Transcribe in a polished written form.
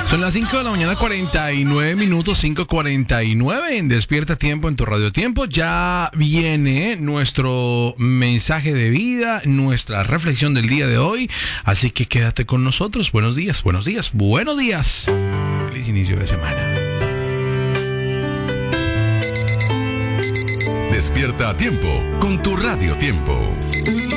Son las 5 de la mañana, 49 minutos, 5:49 en Despierta Tiempo en tu Radio Tiempo. Ya viene nuestro mensaje de vida, nuestra reflexión del día de hoy. Así que quédate con nosotros. Buenos días, buenos días, buenos días. Feliz inicio de semana. Despierta a tiempo con tu Radio Tiempo.